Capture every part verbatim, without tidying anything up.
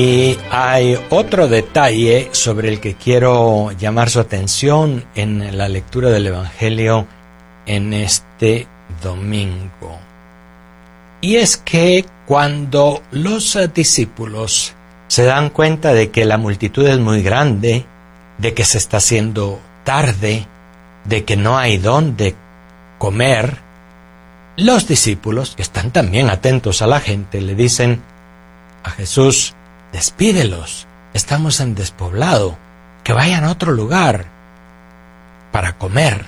Y hay otro detalle sobre el que quiero llamar su atención en la lectura del Evangelio en este domingo. Y es que cuando los discípulos se dan cuenta de que la multitud es muy grande, de que se está haciendo tarde, de que no hay dónde comer, los discípulos, que están también atentos a la gente, le dicen a Jesús: despídelos, estamos en despoblado, que vayan a otro lugar para comer.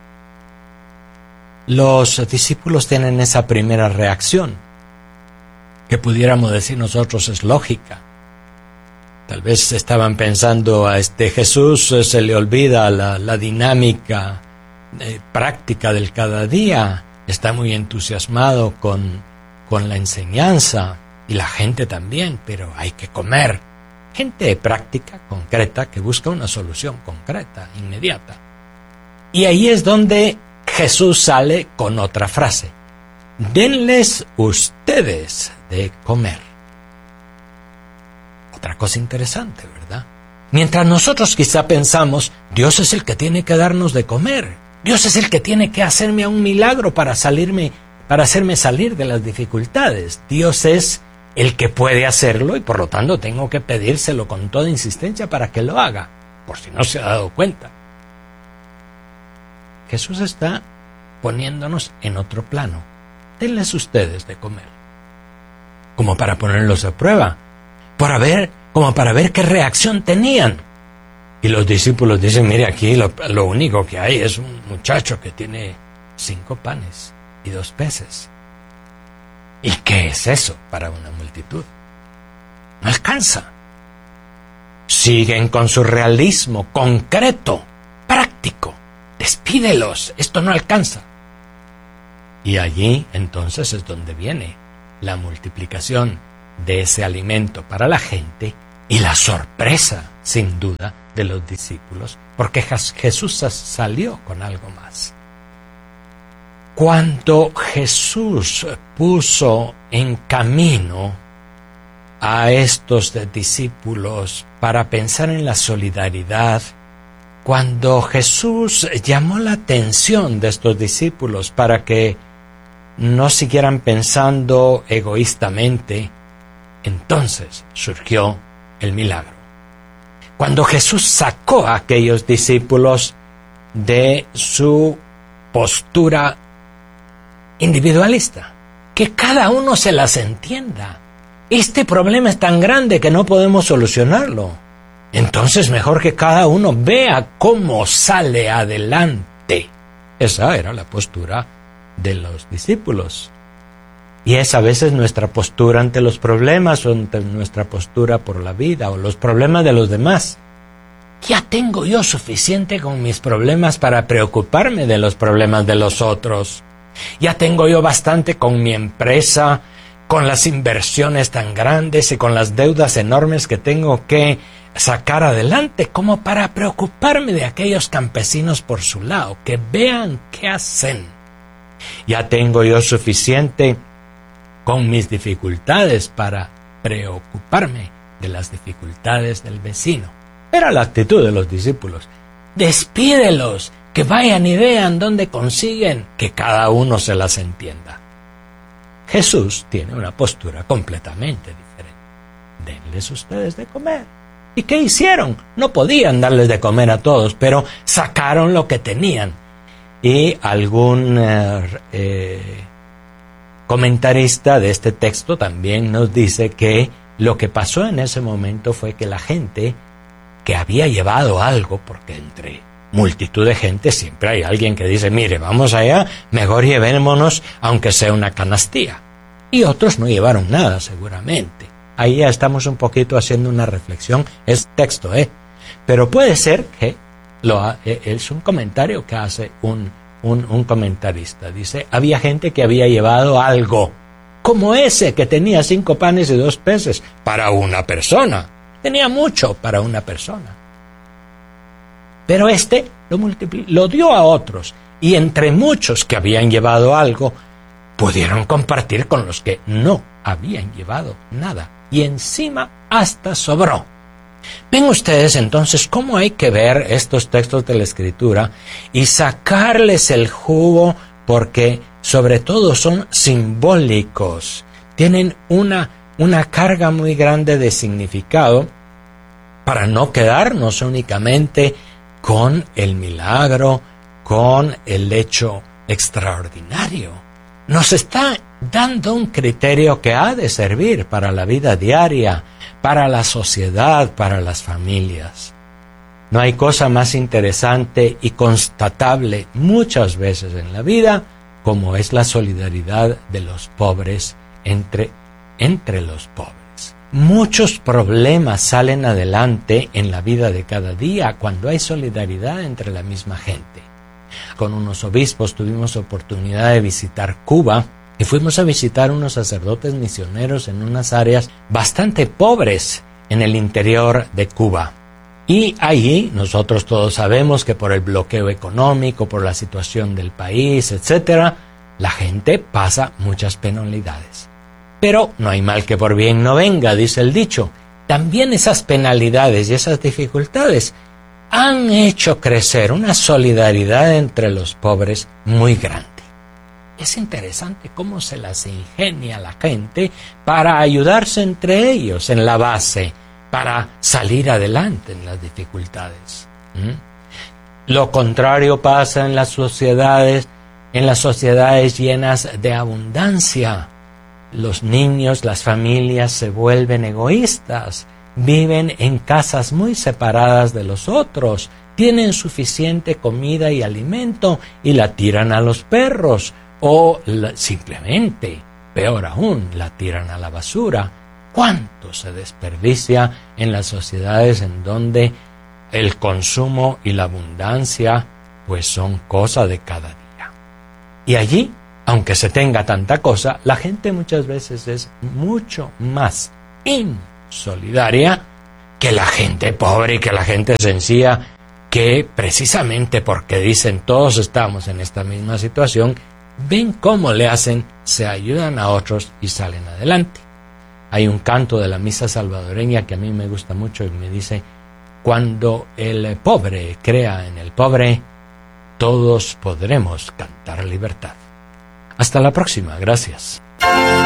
Los discípulos tienen esa primera reacción, que pudiéramos decir nosotros es lógica. Tal vez estaban pensando: a este Jesús se le olvida la, la dinámica eh, práctica del cada día, está muy entusiasmado con, con la enseñanza, y la gente también, pero hay que comer. Gente práctica, concreta, que busca una solución concreta, inmediata. Y ahí es donde Jesús sale con otra frase: denles ustedes de comer. Otra cosa interesante, ¿verdad? Mientras nosotros quizá pensamos: Dios es el que tiene que darnos de comer, Dios es el que tiene que hacerme un milagro para salirme, para hacerme salir de las dificultades. Dios es el que puede hacerlo y por lo tanto tengo que pedírselo con toda insistencia para que lo haga, por si no se ha dado cuenta. Jesús está poniéndonos en otro plano. Denles ustedes de comer, como para ponerlos a prueba, para ver, como para ver qué reacción tenían. Y los discípulos dicen: mire, aquí lo, lo único que hay es un muchacho que tiene cinco panes y dos peces. ¿Y qué es eso para una multitud? No alcanza. Siguen con su realismo concreto, práctico. Despídelos, esto no alcanza. Y allí entonces es donde viene la multiplicación de ese alimento para la gente y la sorpresa, sin duda, de los discípulos, porque Jesús salió con algo más. Cuando Jesús puso en camino a estos discípulos para pensar en la solidaridad, cuando Jesús llamó la atención de estos discípulos para que no siguieran pensando egoístamente, entonces surgió el milagro. Cuando Jesús sacó a aquellos discípulos de su postura individualista, que cada uno se las entienda. Este problema es tan grande que no podemos solucionarlo. Entonces mejor que cada uno vea cómo sale adelante. Esa era la postura de los discípulos. Y es a veces nuestra postura ante los problemas, o ante nuestra postura por la vida, o los problemas de los demás. Ya tengo yo suficiente con mis problemas para preocuparme de los problemas de los otros. Ya tengo yo bastante con mi empresa, con las inversiones tan grandes y con las deudas enormes que tengo que sacar adelante, como para preocuparme de aquellos campesinos por su lado, que vean qué hacen. Ya tengo yo suficiente con mis dificultades para preocuparme de las dificultades del vecino. Era la actitud de los discípulos. Despídelos, que vayan y vean dónde consiguen, que cada uno se las entienda. Jesús tiene una postura completamente diferente. Denles ustedes de comer. ¿Y qué hicieron? No podían darles de comer a todos, pero sacaron lo que tenían. Y algún eh, eh, comentarista de este texto también nos dice que lo que pasó en ese momento fue que la gente que había llevado algo, porque entre multitud de gente siempre hay alguien que dice: mire, vamos allá, mejor llevémonos aunque sea una canastilla. Y otros no llevaron nada, seguramente. Ahí ya estamos un poquito haciendo una reflexión, es texto, ¿eh? Pero puede ser que lo ha, es un comentario que hace un, un, un comentarista. Dice: había gente que había llevado algo, como ese que tenía cinco panes y dos peces, para una persona. Tenía mucho para una persona. Pero este lo, multipli- lo dio a otros, y entre muchos que habían llevado algo, pudieron compartir con los que no habían llevado nada. y encima hasta sobró. Ven ustedes entonces cómo hay que ver estos textos de la Escritura y sacarles el jugo, porque sobre todo son simbólicos, tienen una, una carga muy grande de significado, para no quedarnos únicamente con el milagro, con el hecho extraordinario. Nos está dando un criterio que ha de servir para la vida diaria, para la sociedad, para las familias. No hay cosa más interesante y constatable muchas veces en la vida como es la solidaridad de los pobres entre, entre los pobres. Muchos problemas salen adelante en la vida de cada día cuando hay solidaridad entre la misma gente. Con unos obispos tuvimos oportunidad de visitar Cuba y fuimos a visitar unos sacerdotes misioneros en unas áreas bastante pobres en el interior de Cuba. Y allí nosotros todos sabemos que por el bloqueo económico, por la situación del país, etcétera, la gente pasa muchas penalidades. Pero no hay mal que por bien no venga, dice el dicho. También esas penalidades y esas dificultades han hecho crecer una solidaridad entre los pobres muy grande. Es interesante cómo se las ingenia la gente para ayudarse entre ellos en la base, para salir adelante en las dificultades. ¿Mm? Lo contrario pasa en las sociedades, en las sociedades llenas de abundancia. Los niños, las familias se vuelven egoístas, viven en casas muy separadas de los otros, tienen suficiente comida y alimento y la tiran a los perros o la, simplemente, peor aún, la tiran a la basura. ¿Cuánto se desperdicia en las sociedades en donde el consumo y la abundancia pues son cosa de cada día? Y allí, aunque se tenga tanta cosa, la gente muchas veces es mucho más insolidaria que la gente pobre y que la gente sencilla, que precisamente porque dicen todos estamos en esta misma situación, ven cómo le hacen, se ayudan a otros y salen adelante. Hay un canto de la misa salvadoreña que a mí me gusta mucho y me dice: cuando el pobre crea en el pobre, todos podremos cantar libertad. Hasta la próxima, gracias.